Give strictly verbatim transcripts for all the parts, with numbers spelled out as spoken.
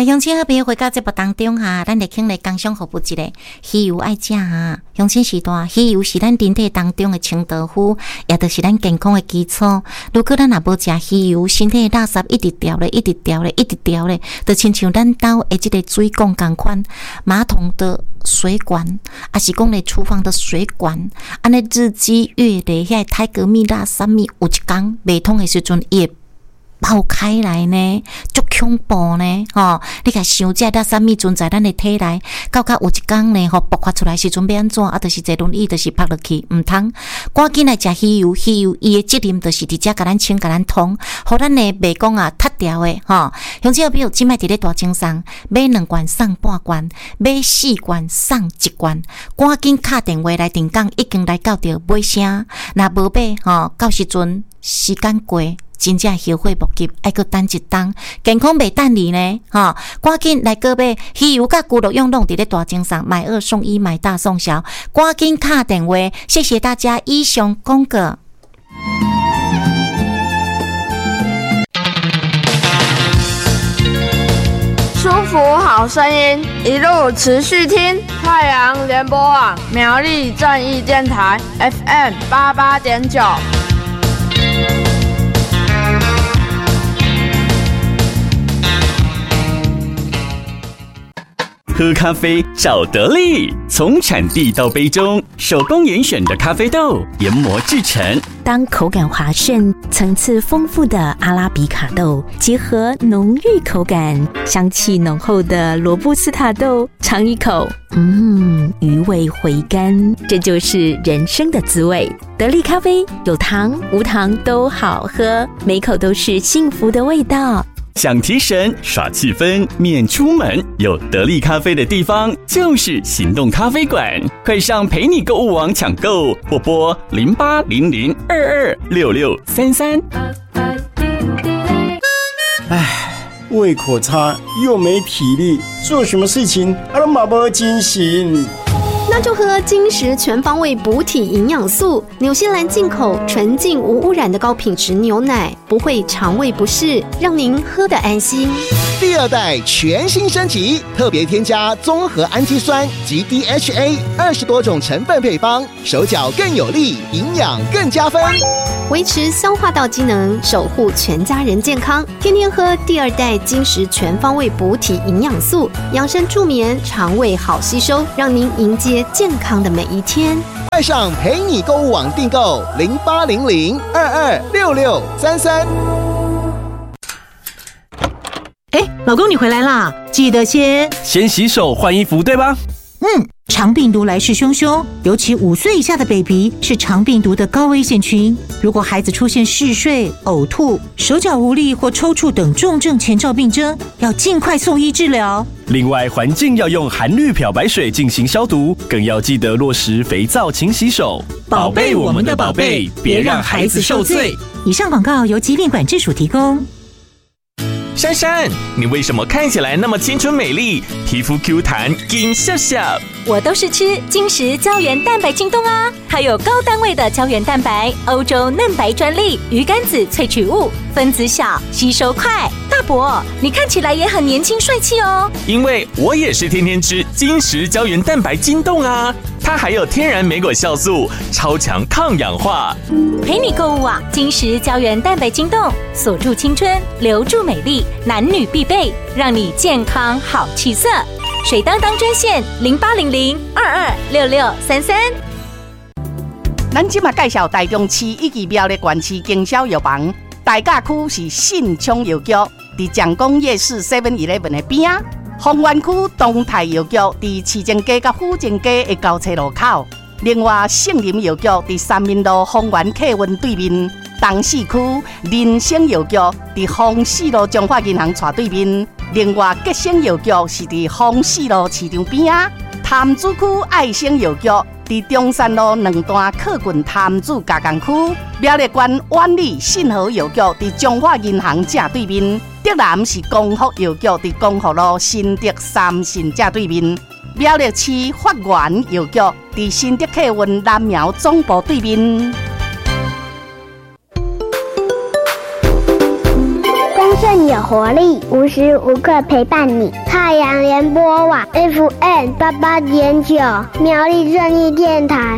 来，乡亲好朋友回到节目当中哈，咱来请来工商服务一个鱼油爱食哈。乡亲时代，鱼油是咱人体当中的清道夫，也就是咱健康的基础。如果咱若无食鱼油，身体的垃圾一直掉咧，一直掉咧，一直掉咧，就亲像咱家的这个水管共款，马桶的水管，还是讲咧厨房的水管，安尼日积月累，遐泰格米垃圾米有一天袂通的时阵，伊会爆开来呢，足恐怖呢！吼、哦，你甲想这垃圾米存在咱的体内，到甲有一天呢，吼、哦、爆发出来时阵要安怎？啊，就是坐轮椅，就是趴落去，唔通赶紧来食鱼油，鱼油伊的责任就是直接甲咱清、甲咱通，互咱的袂讲啊塌掉的吼。乡亲朋友，即摆伫咧大精商，买两罐送半罐，买四罐送一罐，赶紧打电话来订购，已经来到着买啥？若无买吼，到时阵时间过。真正后悔莫及，还阁等一等，健康袂等你呢，哈！赶紧来购买鱼油甲骨肉用拢伫咧大精商，买二送一，买大送小，赶紧打电话，谢谢大家，以上讲过。 舒服好声音，一路持续听太阳联播网苗栗正义电台 F M 八八点九。 喝咖啡找得力，从产地到杯中，手工严选的咖啡豆研磨制成。 当口感滑顺、层次丰富的阿拉比卡豆结合浓郁口感、香气浓厚的罗布斯塔豆，尝一口，嗯，余味回甘，这就是人生的滋味。得力咖啡有糖无糖都好喝，每口都是幸福的味道。 想提神耍气氛免出门，有得力咖啡的地方就是行动咖啡馆，快上陪你购物网抢购，或拨零八零零二二六六三三。 唉，胃口差又没体力，做什么事情啊都马不精神。 那就喝金石全方位补体营养素，纽西兰进口纯净无污染的高品质牛奶，不会肠胃不适，让您喝得安心。 第二代全新升级，特别添加综合氨基酸及 D H A 二十多种成分配方，手脚更有力，营养更加分， 维持消化道机能，守护全家人健康。天天喝第二代金石全方位补体营养素，养生助眠，肠胃好吸收，让您迎接健康的每一天。 快上陪你购物网订购零八零零二二六六三三。 哎，老公你回来啦，记得先先洗手换衣服，对吧？ 嗯，肠病毒来势汹汹，尤其五岁以下的 baby 是肠病毒的高危险群。如果孩子出现嗜睡、呕吐、手脚无力或抽搐等重症前兆病征，要尽快送医治疗。 另外，环境要用含氯漂白水进行消毒，更要记得落实肥皂勤洗手，宝贝我们的宝贝，别让孩子受罪。 以上广告由疾病管制署提供。 珊珊，你为什么看起来那么青春美丽，皮肤 Q 弹，紧笑笑？ 我都是吃金石胶原蛋白晶冻啊，还有高单位的胶原蛋白，欧洲嫩白专利，鱼肝子萃取物，分子小，吸收快。大伯，你看起来也很年轻帅气哦。 因为我也是天天吃金石胶原蛋白晶冻啊，它还有天然莓果酵素，超强抗氧化。 陪你购物网，金石胶原蛋白晶冻，锁住青春，留住美丽，男女必备，让你健康好气色。水当当专线零八零零二二六六三三。 咱今嘛介绍台中市以及苗栗县市经销药房，大甲区是信昌药局，伫蒋公夜市 seven eleven 的边啊；丰原区东泰药局伫市政街甲府政街的交叉路口。另外，圣林药局伫三民路丰原客运对面。东市区人生药局伫丰市路中华银行斜对面。另外，吉生药局是伫丰市路市场边啊。潭子区爱生药局伫中山路两段靠近潭子加工区。苗栗县万里信和药局伫中华银行正对面。德南是光福药局伫光福路新德三信正对面。苗栗市发源药局伫新德客运南苗总部对面。 丰盛有活力，无时无刻陪伴你。太阳联播网 F M 八八点九，苗栗正义电台。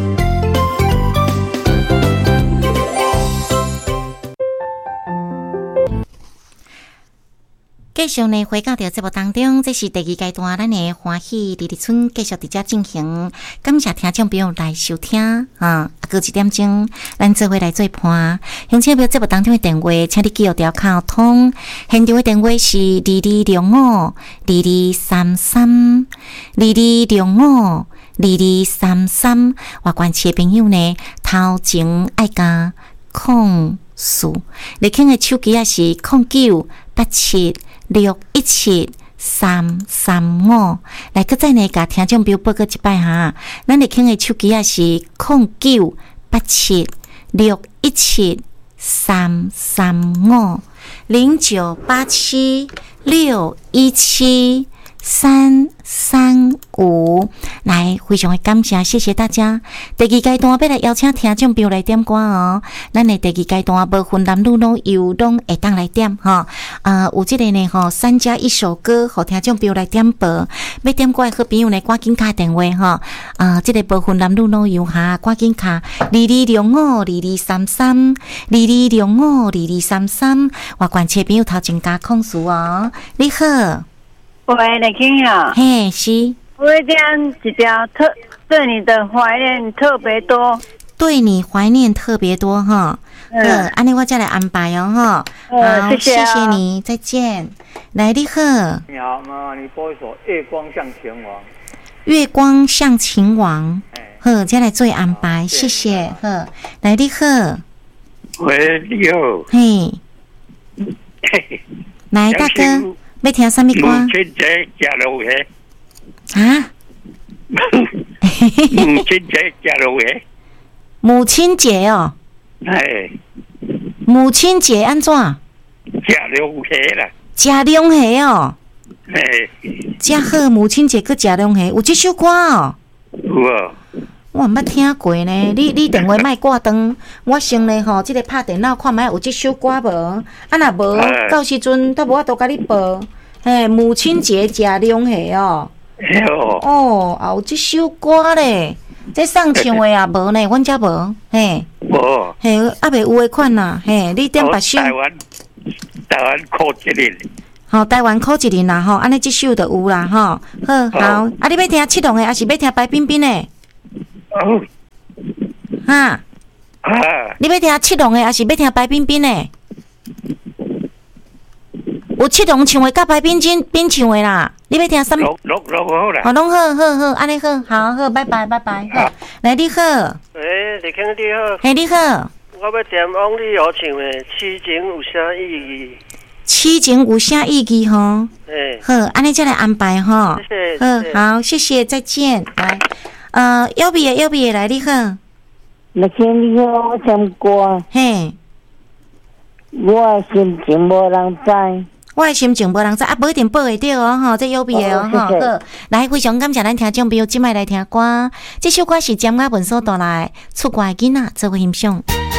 继续呢，回到到节目当中，这是第二阶段，咱的欢喜丽丽村继续伫遮进行。感谢听众朋友来收听啊！过一点钟，咱做伙来做伴。乡亲朋友，节目当中的电话，请你记录条卡通。现场的电话是二二六五二二三三二二六五二二三三。外关市的朋友呢，头前爱加空数，你听的手机啊是空九八七。六一七三三五，来个再呢，甲听众朋友报告一摆哈。咱哋听的手机啊是空九八七六一七三三五零九八七六一七三三五。来，非常的感谢，谢谢大家。第二阶段要来邀请听众朋友来点歌哦。咱的第二阶段无分男女拢有拢会当来点哈。啊，有这个呢吼，三加一首歌，互听众朋友来点播。要点歌的好朋友呢，赶紧打电话哈。啊，这个无分男女拢有哈，赶紧卡二二六五二二三三二二六五二二三三。我关切朋友头前加控诉哦。你好， 喂，你听呀？ 嘿，是。 我讲一条特对你的怀念特别多， 对你怀念特别多哈。嗯，安尼我再来安排哦哈。 嗯， 好， 谢谢、啊、 谢谢你，再见。来，你好。 你好，妈妈，你播一首《月光像秦王》。 月光像秦王。好，再来做安排，谢谢。好，来，你好。 喂，你好。 嘿。来，大哥，要听什么歌？ 母亲节加入的。 啊！ 母亲节加入的。 母亲节哦。 哎。 母亲节安怎？ 加两下啦。 加两下哦。 哎。 加好，母亲节佮加两下，有这首歌哦。 有啊。 我毋捌听过呢，你你电话莫挂断，我先咧吼，即个拍电脑看觅有即首歌无？啊若无，到时阵都无法度甲你报。嘿，母亲节加两下哦。哦，也有即首歌咧，这送唱的也无呢，阮遮无，嘿， 无， 嘿，还袂有诶款呐，嘿，你点别首？ 台湾，台湾考一日， 吼，台湾考一日啦，吼，安尼即首就有啦，吼，好，好，啊，你要听七龙的，还是要听白冰冰的？ 哦， 哈， 啊， 你要听七龙的，还是要听白冰冰的？有七龙唱的，甲白冰冰冰唱的啦。你要听什么？ 拢拢拢好啦。 哦，拢好，好好，安尼好，好好，拜拜，拜拜，好。来，你好。 喂，李兄你好。 嘿，你好。 我要点王力宏唱的《痴情有啥意义》。 痴情有啥意义？吼。 哎。 好，安尼再来安排哈。 谢谢。 好，好，谢谢，再见。来，呃，要不要？要不要来？你好。 李兄你好，我唱歌。 嘿。 我心情无人知。 我的心情无人知，啊，无一定报会到哦，吼，这有必的哦，吼、哦。好，来，非常感谢咱听众朋友今摆来听歌，这首歌是江雅文所带来，出歌的囡仔做伙欣赏。